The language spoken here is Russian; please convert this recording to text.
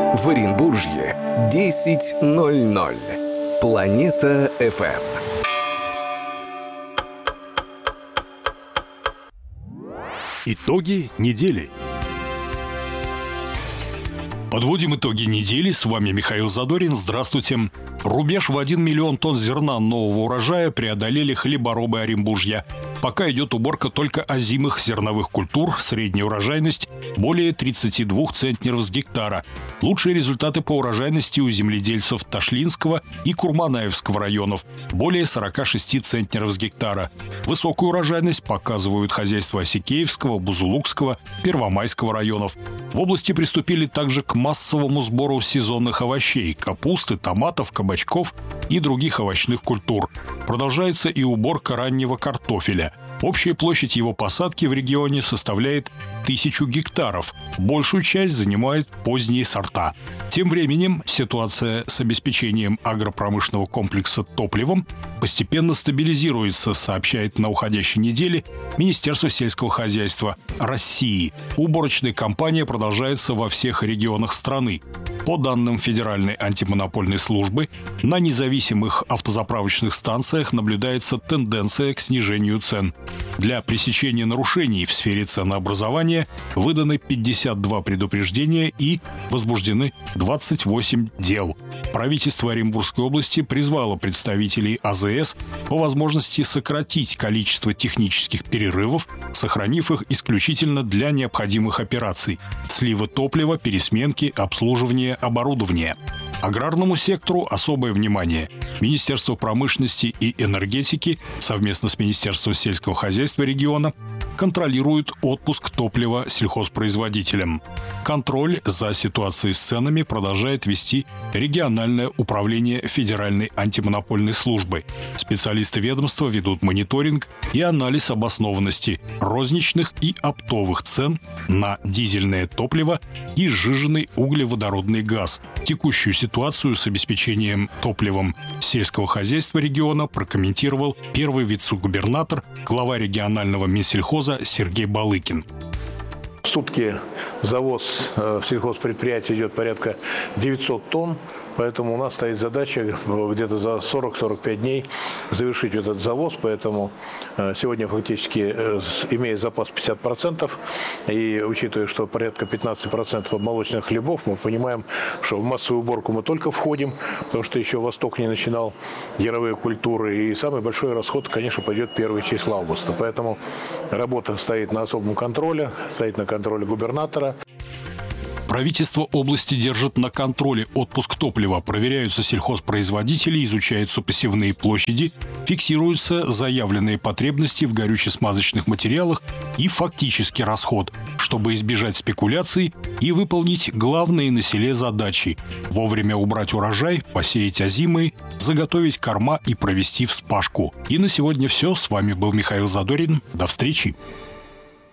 В Оренбуржье 10:00. Планета ФМ. Итоги недели. Подводим итоги недели. С вами Михаил Задорин. Здравствуйте. Рубеж в 1 миллион тонн зерна нового урожая преодолели хлеборобы Оренбуржья. Пока идет уборка только озимых зерновых культур. Средняя урожайность более 32 центнеров с гектара. Лучшие результаты по урожайности у земледельцев Ташлинского и Курманаевского районов – более 46 центнеров с гектара. Высокую урожайность показывают хозяйства Осикеевского, Бузулукского, Первомайского районов. В области приступили также к массовому сбору сезонных овощей – капусты, томатов, кабачков и других овощных культур. Продолжается и уборка раннего картофеля. Общая площадь его посадки в регионе составляет 1000 гектаров. Большую часть занимают поздние сорта. Тем временем ситуация с обеспечением агропромышленного комплекса топливом постепенно стабилизируется, сообщает на уходящей неделе Министерство сельского хозяйства России. Уборочная кампания продолжается во всех регионах страны. По данным Федеральной антимонопольной службы, на независимых автозаправочных станциях наблюдается тенденция к снижению цен. Для пресечения нарушений в сфере ценообразования выданы 52 предупреждения и возбуждены 28 дел. Правительство Оренбургской области призвало представителей АЗС по возможности сократить количество технических перерывов, сохранив их исключительно для необходимых операций – слива топлива, пересменки, обслуживания оборудования. Аграрному сектору особое внимание. Министерство промышленности и энергетики совместно с Министерством сельского хозяйства региона контролируют отпуск топлива сельхозпроизводителям. Контроль за ситуацией с ценами продолжает вести региональное управление Федеральной антимонопольной службы. Специалисты ведомства ведут мониторинг и анализ обоснованности розничных и оптовых цен на дизельное топливо и сжиженный углеводородный газ. Текущую ситуацию с обеспечением топливом сельского хозяйства региона прокомментировал первый вице-губернатор, глава регионального Минсельхоза Сергей Балыкин. В сутки завоз в сельхозпредприятии идет порядка 900 тонн, поэтому у нас стоит задача где-то за 40-45 дней завершить этот завоз, поэтому сегодня фактически, имея запас 50%, и учитывая, что порядка 15% молочных хлебов, мы понимаем, что в массовую уборку мы только входим, потому что еще Восток не начинал яровые культуры, и самый большой расход, конечно, пойдет первые числа августа. Поэтому работа стоит на особом контроле, стоит на контроле губернатора. Правительство области держит на контроле отпуск топлива, проверяются сельхозпроизводители, изучаются посевные площади, фиксируются заявленные потребности в горюче-смазочных материалах и фактический расход, чтобы избежать спекуляций и выполнить главные на селе задачи – вовремя убрать урожай, посеять озимые, заготовить корма и провести вспашку. И на сегодня все. С вами был Михаил Задорин. До встречи.